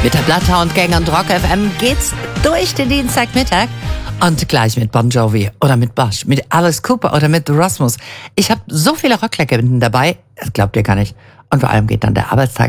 Mit der Bloodhound Gang und Rock FM geht's durch den Dienstagmittag. Und gleich mit Bon Jovi oder mit Bosch, mit Alice Cooper oder mit The Rasmus. Ich habe so viele Rocklegenden dabei, das glaubt ihr gar nicht. Und vor allem geht dann der Arbeitstag